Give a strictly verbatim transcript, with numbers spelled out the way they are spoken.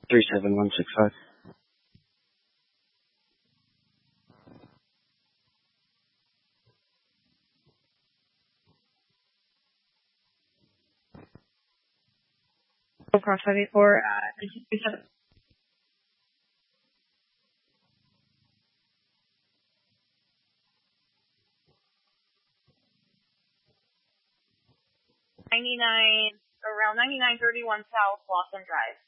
three seven one six five. Cross five eight four, uh, three seven. ninety-nine, around ninety-nine thirty-one South Blossom Drive.